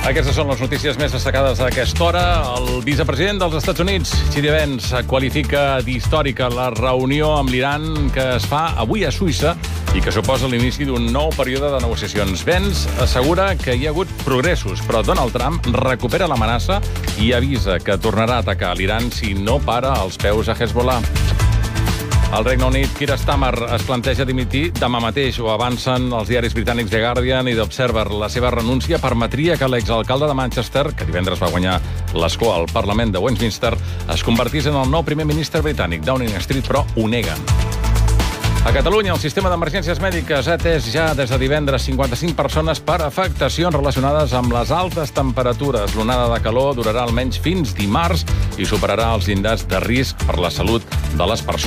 Aquestes són les notícies més destacades a aquesta hora. El vicepresident dels Estats Units, J.D. Vance, qualifica d'històrica la reunió amb l'Iran que es fa avui a Suïssa i que suposa l'inici d'un nou període de negociacions. Vance assegura que hi ha hagut progressos, però Donald Trump recupera l'amenaça i avisa que tornarà a atacar l'Iran si no para els peus a Hezbollah. Al Regne Unit, Keir Starmer es planteja dimitir demà mateix. Ho avancen els diaris britànics The Guardian i The Observer. La seva renúncia permetria que l'exalcalde de Manchester, que divendres va guanyar l'escó al Parlament de Westminster, es convertís en el nou primer ministre britànic. Downing Street, però, ho nega. A Catalunya, el sistema d'emergències mèdiques ha atès ja des de divendres 55 persones per afectacions relacionades amb les altes temperatures. L'onada de calor durarà almenys fins dimarts i superarà els llindars de risc per la salut de les persones.